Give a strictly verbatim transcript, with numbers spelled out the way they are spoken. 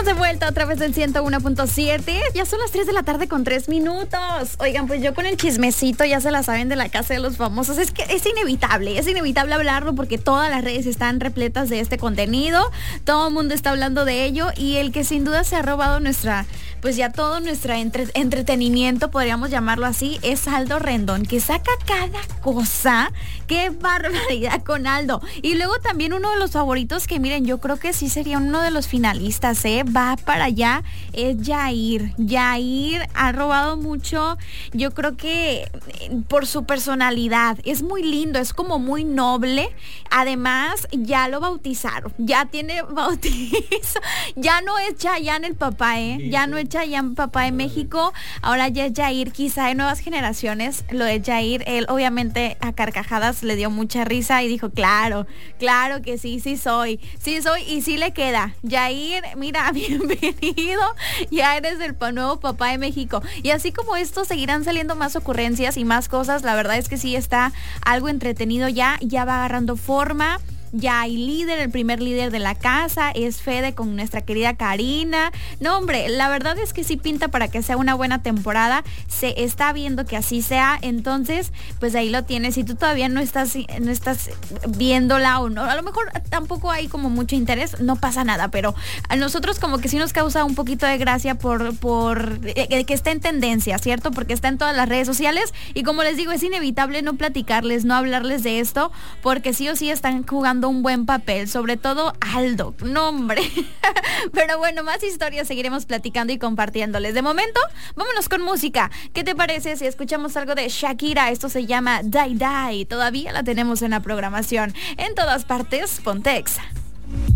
de vuelta otra vez del ciento uno punto siete. Ya son las tres de la tarde con tres minutos. Oigan, pues yo con el chismecito, ya se la saben, de la casa de los famosos. Es que es inevitable, es inevitable hablarlo porque todas las redes están repletas de este contenido. Todo el mundo está hablando de ello y el que sin duda se ha robado nuestra, pues ya todo nuestro entre, entretenimiento, podríamos llamarlo así, es Aldo Rendón, que saca cada cosa. ¡Qué barbaridad con Aldo! Y luego también uno de los favoritos que miren, yo creo que sí sería uno de los finalistas, ¿eh? Va para allá, es Yair. Yair ha robado mucho, yo creo que por su personalidad. Es muy lindo, es como muy noble. Además, ya lo bautizaron, ya tiene bautizo. Ya no es Chayanne el papá, ¿eh? Ya no es Chayanne papá de México, ahora ya es Yair. Quizá hay nuevas generaciones, lo de Yair, él obviamente a carcajadas le dio mucha risa y dijo, claro, claro que sí, sí soy, sí soy y sí le queda. Yair, mira, bienvenido, ya eres el nuevo papá de México. Y así como esto, seguirán saliendo más ocurrencias y más cosas. La verdad es que sí está algo entretenido ya, ya va agarrando forma. Ya hay líder, el primer líder de la casa es Fede con nuestra querida Karina. No, hombre, la verdad es que sí pinta para que sea una buena temporada. Se está viendo que así sea. Entonces, pues ahí lo tienes. Si tú todavía no estás, no estás viéndola o no, a lo mejor tampoco hay como mucho interés, no pasa nada. Pero a nosotros como que sí nos causa un poquito de gracia por, por eh, que está en tendencia, ¿cierto? Porque está en todas las redes sociales. Y como les digo, es inevitable no platicarles, no hablarles de esto, porque sí o sí están jugando un buen papel, sobre todo Aldo, no hombre. Pero bueno, más historias seguiremos platicando y compartiéndoles. De momento, vámonos con música. ¿Qué te parece si escuchamos algo de Shakira? Esto se llama Die Die. Todavía la tenemos en la programación. En todas partes, Ponte Exa.